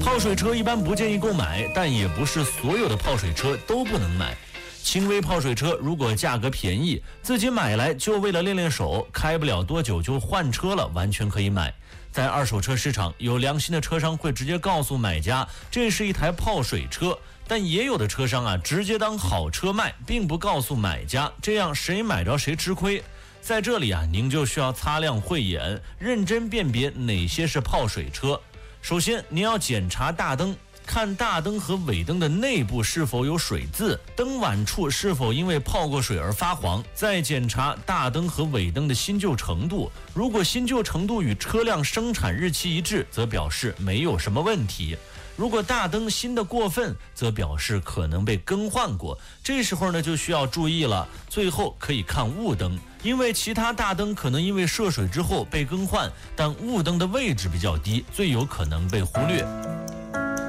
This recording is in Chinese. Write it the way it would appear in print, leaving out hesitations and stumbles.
泡水车一般不建议购买，但也不是所有的泡水车都不能买。轻微泡水车如果价格便宜，自己买来就为了练练手，开不了多久就换车了，完全可以买。在二手车市场，有良心的车商会直接告诉买家这是一台泡水车，但也有的车商直接当好车卖，并不告诉买家，这样谁买着谁吃亏。在这里您就需要擦亮慧眼，认真辨别哪些是泡水车。首先，您要检查大灯，看大灯和尾灯的内部是否有水渍，灯碗处是否因为泡过水而发黄。再检查大灯和尾灯的新旧程度，如果新旧程度与车辆生产日期一致，则表示没有什么问题。如果大灯新的过分，则表示可能被更换过，这时候就需要注意了。最后可以看雾灯，因为其他大灯可能因为涉水之后被更换，但雾灯的位置比较低，最有可能被忽略。